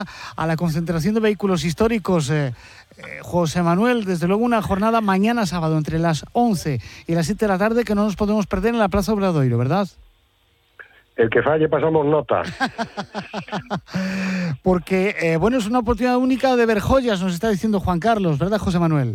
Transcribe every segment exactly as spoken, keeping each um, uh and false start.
a la concentración de vehículos históricos. Eh, eh, José Manuel, desde luego una jornada mañana sábado entre las once y las siete de la tarde que no nos podemos perder en la Plaza Obradoiro, ¿verdad? El que falle pasamos nota. Porque, eh, bueno, es una oportunidad única de ver joyas, nos está diciendo Juan Carlos, ¿verdad, José Manuel?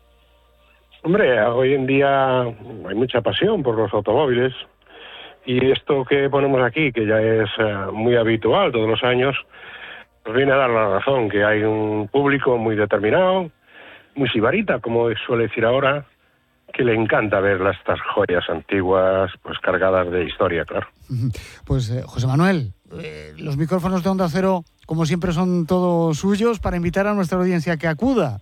Hombre, hoy en día hay mucha pasión por los automóviles y esto que ponemos aquí, que ya es uh, muy habitual todos los años, nos viene a dar la razón, que hay un público muy determinado, muy sibarita, como suele decir ahora, que le encanta ver estas joyas antiguas, pues cargadas de historia, claro. Pues eh, José Manuel, eh, los micrófonos de Onda Cero, como siempre, son todos suyos para invitar a nuestra audiencia a que acuda.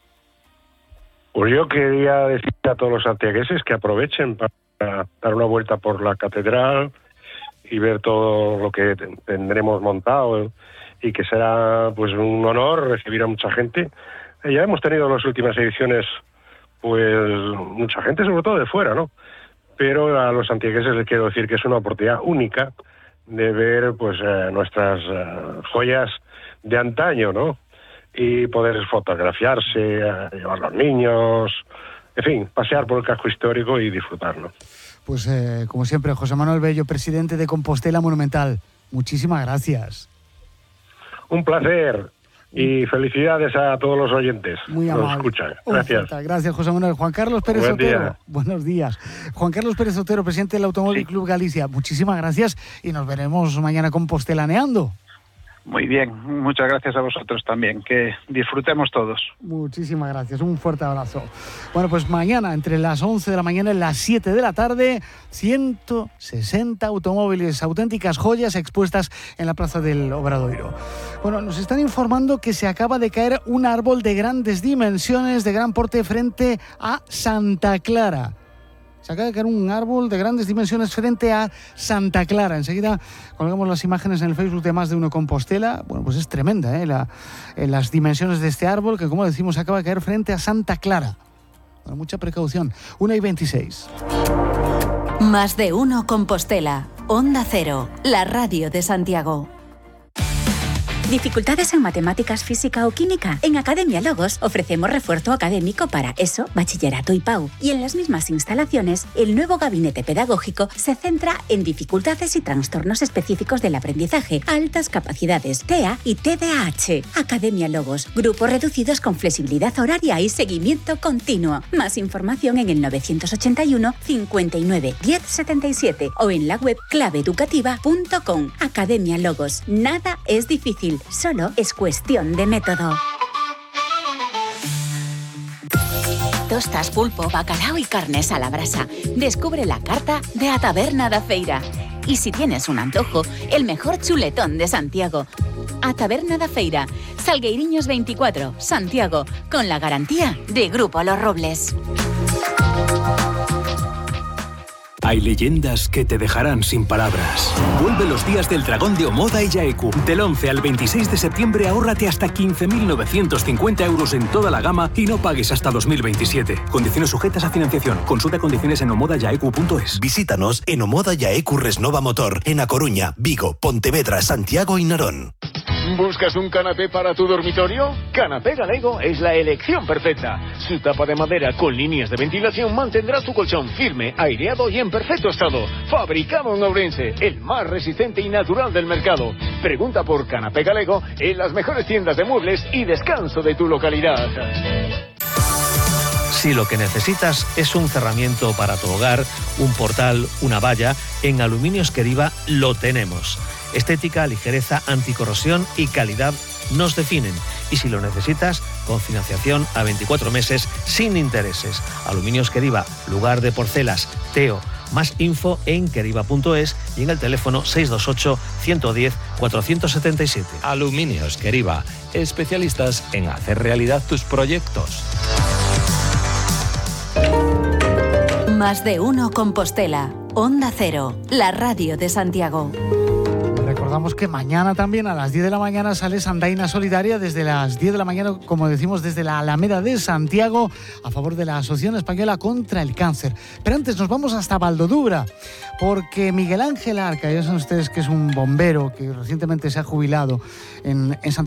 Pues yo quería decir a todos los santiagueses que aprovechen para dar una vuelta por la catedral y ver todo lo que tendremos montado, y que será pues un honor recibir a mucha gente. Ya hemos tenido en las últimas ediciones pues mucha gente, sobre todo de fuera, ¿no? Pero a los santiagueses les quiero decir que es una oportunidad única de ver pues eh, nuestras eh, joyas de antaño, ¿no? Y poder fotografiarse, eh, llevar a los niños, en fin, pasear por el casco histórico y disfrutarlo. Pues eh, como siempre, José Manuel Bello, presidente de Compostela Monumental, muchísimas gracias. Un placer. Y felicidades a todos los oyentes. Muy amable. Nos escuchan. Gracias. Uf, gracias, José Manuel. Juan Carlos Pérez Buen Otero. Día. Buenos días. Juan Carlos Pérez Otero, presidente del Automóvil Sí. Club Galicia. Muchísimas gracias y nos veremos mañana compostelaneando. Muy bien, muchas gracias a vosotros también, que disfrutemos todos. Muchísimas gracias, un fuerte abrazo. Bueno, pues mañana entre las once de la mañana y las siete de la tarde, ciento sesenta automóviles, auténticas joyas expuestas en la Plaza del Obradoiro. Bueno, nos están informando que se acaba de caer un árbol de grandes dimensiones, de gran porte frente a Santa Clara. Se acaba de caer un árbol de grandes dimensiones frente a Santa Clara. Enseguida colgamos las imágenes en el Facebook de Más de Uno Compostela. Bueno, pues es tremenda, ¿eh? La, eh, las dimensiones de este árbol que, como decimos, acaba de caer frente a Santa Clara. Bueno, mucha precaución. una y veintiséis. Más de Uno Compostela. Onda Cero, la radio de Santiago. ¿Dificultades en matemáticas, física o química? En Academia Logos ofrecemos refuerzo académico para ESO, bachillerato y P A U. Y en las mismas instalaciones, el nuevo gabinete pedagógico se centra en dificultades y trastornos específicos del aprendizaje, altas capacidades, T E A y T D A H. Academia Logos, grupos reducidos con flexibilidad horaria y seguimiento continuo. Más información en el novecientos ochenta y uno, cincuenta y nueve, diez setenta y siete o en la web clave educativa punto com. Academia Logos, nada es difícil. Solo es cuestión de método. Tostas, pulpo, bacalao y carnes a la brasa. Descubre la carta de A Taberna da Feira. Y si tienes un antojo, el mejor chuletón de Santiago. A Taberna da Feira, Salgueiriños veinticuatro, Santiago, con la garantía de Grupo Los Robles. Hay leyendas que te dejarán sin palabras. Vuelve los días del dragón de Omoda y Yaeku. Del once al veintiséis de septiembre ahórrate hasta quince mil novecientos cincuenta euros en toda la gama y no pagues hasta dos mil veintisiete. Condiciones sujetas a financiación. Consulta condiciones en omoda yaeku punto es. Visítanos en Omoda Yaeku Resnova Motor, en A Coruña, Vigo, Pontevedra, Santiago y Narón. ¿Buscas un canapé para tu dormitorio? Canapé Galego es la elección perfecta. Su tapa de madera con líneas de ventilación mantendrá tu colchón firme, aireado y en perfecto estado. Fabricado en Ourense, el más resistente y natural del mercado. Pregunta por Canapé Galego en las mejores tiendas de muebles y descanso de tu localidad. Si lo que necesitas es un cerramiento para tu hogar, un portal, una valla, en Aluminios Queriva lo tenemos. Estética, ligereza, anticorrosión y calidad nos definen. Y si lo necesitas, con financiación a veinticuatro meses sin intereses. Aluminios Queriva, lugar de porcelas, Teo. Más info en queriva punto es y en el teléfono seiscientos veintiocho, ciento diez, cuatrocientos setenta y siete. Aluminios Queriva, especialistas en hacer realidad tus proyectos. Más de Uno Compostela. Onda Cero, la radio de Santiago. Recordamos recordamos que mañana también a las diez de la mañana sale Sandaina Solidaria desde las diez de la mañana, como decimos, desde la Alameda de Santiago, a favor de la Asociación Española contra el Cáncer. Pero antes nos vamos hasta Valdodura, porque Miguel Ángel Arca, ya saben ustedes que es un bombero que recientemente se ha jubilado en, en Santiago,